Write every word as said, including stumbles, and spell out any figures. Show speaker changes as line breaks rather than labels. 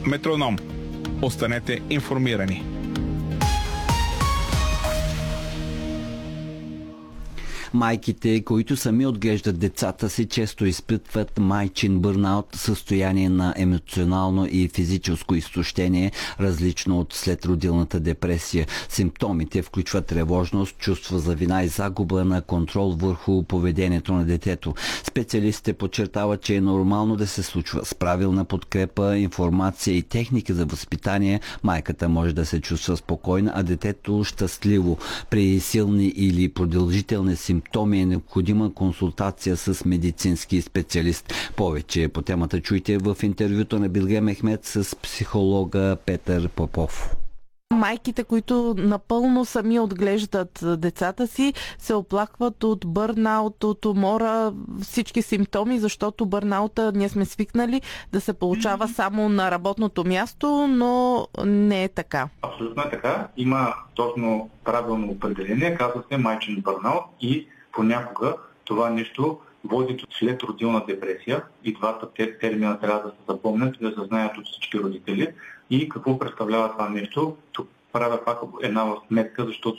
Метроном. Останете информирани.
Майките, които сами отглеждат децата си, често изпитват майчин бърнаут, състояние на емоционално и физическо изтощение, различно от следродилната депресия. Симптомите включват тревожност, чувство за вина и загуба на контрол върху поведението на детето. Специалистите подчертават, че е нормално да се случва. С правилна подкрепа, информация и техника за възпитание, майката може да се чувства спокойна, а детето щастливо. При силни или продължителни симптоми симптоми е необходима консултация с медицински специалист. Повече по темата чуйте в интервюто на Билге Мехмед с психолога Петър Попов.
Майките, които напълно сами отглеждат децата си, се оплакват от бърнаут, от умора, всички симптоми, защото бърнаута ние сме свикнали да се получава само на работното място, но не е така.
Абсолютно е така. Има точно правилно определение, казва се майчин бърнаут и понякога това нещо води до следродилна депресия. И двата термина трябва да се запомнят и да се знаят от всички родители. И какво представлява това нещо? Тук правя пак една сметка, защото